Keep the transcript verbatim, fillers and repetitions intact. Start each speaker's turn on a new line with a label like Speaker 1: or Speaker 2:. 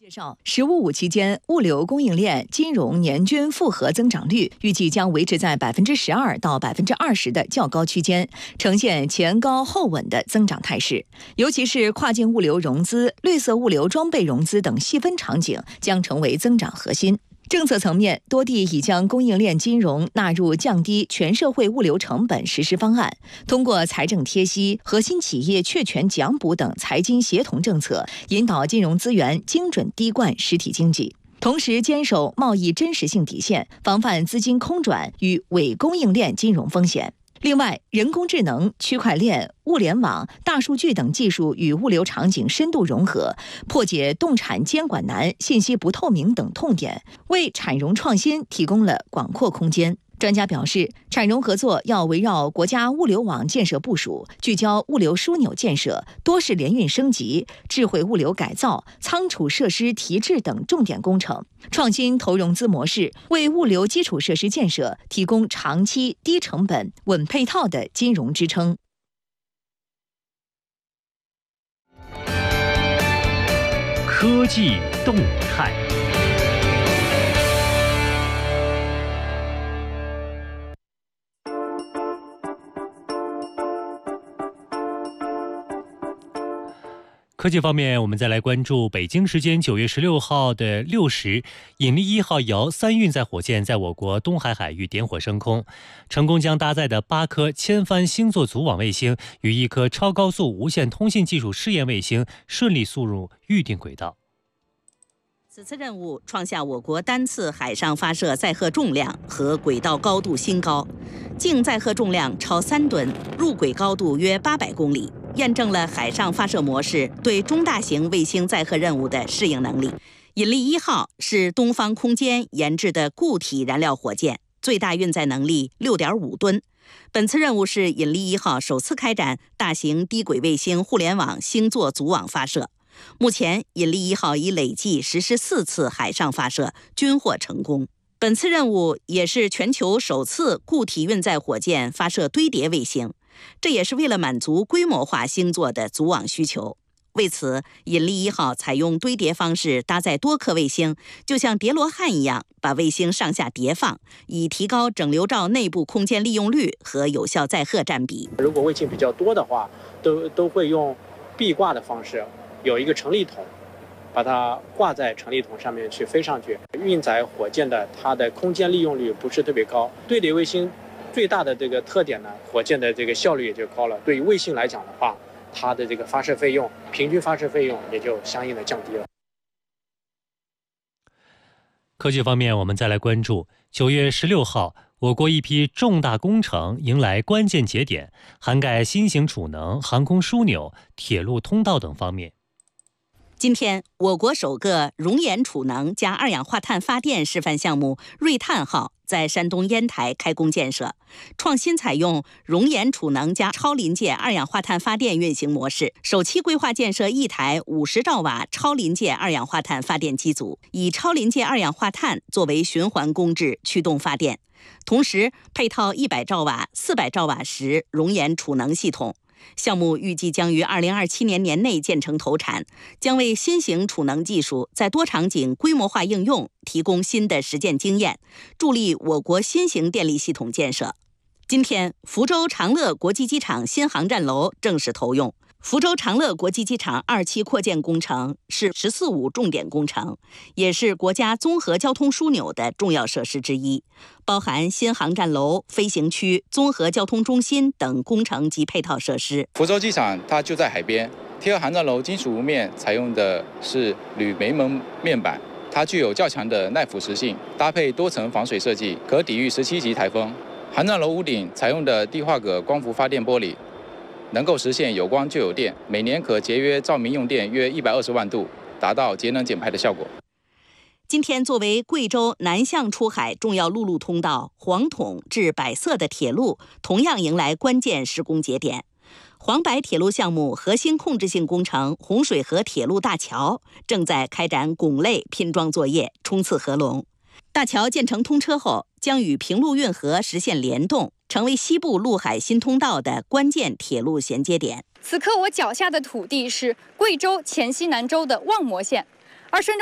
Speaker 1: 介绍，“十五五”期间，物流供应链金融年均复合增长率预计将维持在百分之十二到百分之二十的较高区间，呈现前高后稳的增长态势。尤其是跨境物流融资、绿色物流装备融资等细分场景将成为增长核心。政策层面，多地已将供应链金融纳入降低全社会物流成本实施方案，通过财政贴息、核心企业确权奖补等财经协同政策，引导金融资源精准滴灌实体经济。同时坚守贸易真实性底线，防范资金空转与伪供应链金融风险。另外，人工智能、区块链、物联网、大数据等技术与物流场景深度融合，破解动产监管难、信息不透明等痛点，为产融创新提供了广阔空间。专家表示，产融合作要围绕国家物流网建设部署，聚焦物流枢纽建设、多式联运升级、智慧物流改造、仓储设施提质等重点工程，创新投融资模式，为物流基础设施建设提供长期、低成本、稳配套的金融支撑。
Speaker 2: 科技动态。科技方面，我们再来关注北京时间九月十六号的六时，引力一号遥三运载火箭在我国东海海域点火升空，成功将搭载的八颗千帆星座组网卫星与一颗超高速无线通信技术试验卫星顺利送入预定轨道。
Speaker 3: 此次任务创下我国单次海上发射载荷重量和轨道高度新高，净载荷重量超三吨，入轨高度约八百公里。验证了海上发射模式对中大型卫星载荷任务的适应能力。引力一号是东方空间研制的固体燃料火箭，最大运载能力 六点五吨。本次任务是引力一号首次开展大型低轨卫星互联网星座组网发射。目前，引力一号已累计实施四次海上发射，均获成功。本次任务也是全球首次固体运载火箭发射堆叠卫星。这也是为了满足规模化星座的组网需求。为此，引力一号采用堆叠方式搭载多颗卫星，就像叠罗汉一样，把卫星上下叠放，以提高整流罩内部空间利用率和有效载荷占比。
Speaker 4: 如果卫星比较多的话，都都会用壁挂的方式，有一个成立筒，把它挂在成立筒上面去飞上去。运载火箭的它的空间利用率不是特别高，堆叠卫星最大的这个特点呢，火箭的这个效率也就高了。对于卫星来讲的话，它的这个发射费用，平均发射费用也就相应的降低了。
Speaker 2: 科技方面，我们再来关注九月十六号，我国一批重大工程迎来关键节点，涵盖新型储能、航空枢纽、铁路通道等方面。
Speaker 3: 今天，我国首个熔岩储能加二氧化碳发电示范项目“瑞碳号”在山东烟台开工建设，创新采用熔岩储能加超临界二氧化碳发电运行模式，首期规划建设一台五十兆瓦超临界二氧化碳发电机组，以超临界二氧化碳作为循环工质驱动发电，同时配套一百兆瓦、四百兆瓦时熔岩储能系统。项目预计将于二零二七年年内建成投产，将为新型储能技术在多场景规模化应用提供新的实践经验，助力我国新型电力系统建设。今天，福州长乐国际机场新航站楼正式投用。福州长乐国际机场二期扩建工程是“十四五”重点工程，也是国家综合交通枢纽的重要设施之一，包含新航站楼、飞行区、综合交通中心等工程及配套设施。
Speaker 5: 福州机场它就在海边，贴合航站楼金属屋面采用的是铝煤门面板，它具有较强的耐腐蚀性，搭配多层防水设计，可抵御十七级台风。航站楼屋顶采用的低化铬光伏发电玻璃，能够实现有光就有电，每年可节约照明用电约一百二十万度，达到节能减排的效果。
Speaker 3: 今天，作为贵州南向出海重要陆路通道黄统至百色的铁路，同样迎来关键施工节点。黄白铁路项目核心控制性工程洪水河铁路大桥正在开展拱类拼装作业，冲刺合龙。大桥建成通车后，将与平陆运河实现联动，成为西部陆海新通道的关键铁路衔接点。
Speaker 6: 此刻我脚下的土地是贵州黔西南州的望摩县，而顺着